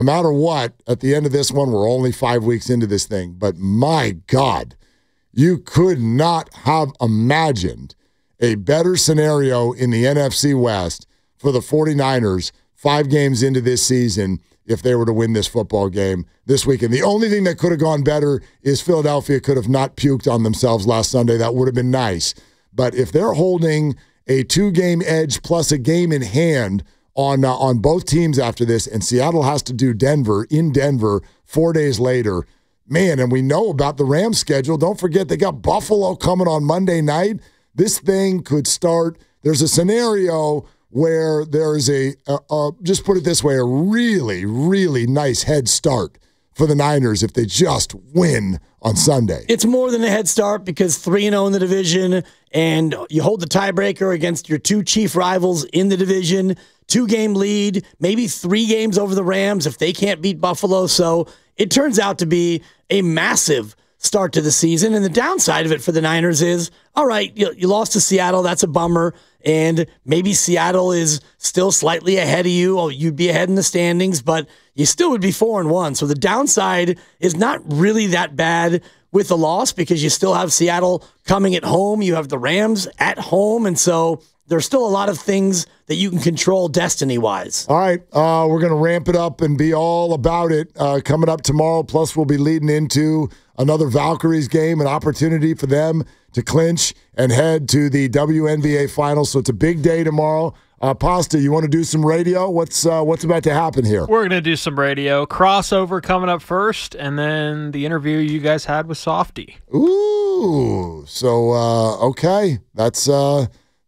no matter what, at the end of this one, we're only 5 weeks into this thing. But my God, you could not have imagined a better scenario in the NFC West for the 49ers 5 games into this season if they were to win this football game this weekend. The only thing that could have gone better is Philadelphia could have not puked on themselves last Sunday. That would have been nice. But if they're holding a 2-game edge plus a game in hand on both teams after this, and Seattle has to do Denver in Denver 4 days later, man, and we know about the Rams schedule. Don't forget they got Buffalo coming on Monday night. This thing could start. There's a scenario where there is just put it this way, a really, really nice head start for the Niners if they just win on Sunday. It's more than a head start because 3-0 in the division, and you hold the tiebreaker against your 2 chief rivals in the division, 2-game lead, maybe 3 games over the Rams if they can't beat Buffalo. So it turns out to be a massive start to the season. And the downside of it for the Niners is, all right, you lost to Seattle. That's a bummer. And maybe Seattle is still slightly ahead of you. Or you'd be ahead in the standings, but you still would be 4-1. So the downside is not really that bad with the loss because you still have Seattle coming at home. You have the Rams at home. And so there's still a lot of things that you can control destiny-wise. All right, we're going to ramp it up and be all about it coming up tomorrow. Plus, we'll be leading into another Valkyries game, an opportunity for them to clinch and head to the WNBA Finals. So it's a big day tomorrow. Pasta, you want to do some radio? What's about to happen here? We're going to do some radio. Crossover coming up first, and then the interview you guys had with Softy. Ooh, so okay, that's a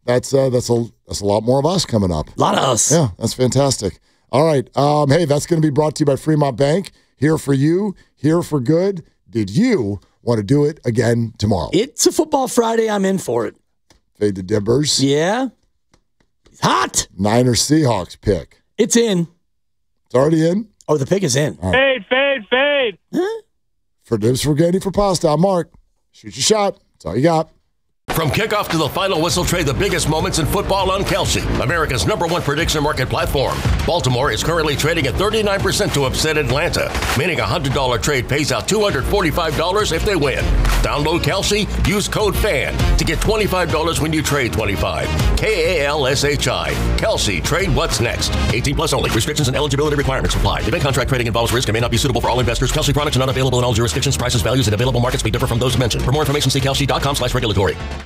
lot more of us coming up. A lot of us. Yeah, that's fantastic. All right, hey, that's going to be brought to you by Fremont Bank. Here for you, here for good. Did you want to do it again tomorrow? It's a football Friday. I'm in for it. Fade the Dibbers. Yeah. It's hot. Niners Seahawks pick. It's in. It's already in? Oh, the pick is in. Right. Fade. Huh? For Dibs, for Gandy, for Pasta, I'm Mark. Shoot your shot. That's all you got. From kickoff to the final whistle, trade the biggest moments in football on Kelsey, America's #1 prediction market platform. Baltimore is currently trading at 39% to upset Atlanta, meaning a $100 trade pays out $245 if they win. Download Kelsey, use code FAN to get $25 when you trade 25. KALSHI. Kelsey, trade what's next. 18 plus only. Restrictions and eligibility requirements apply. Event contract trading involves risk and may not be suitable for all investors. Kelsey products are not available in all jurisdictions. Prices, values, and available markets may differ from those mentioned. For more information, see kelsey.com/regulatory.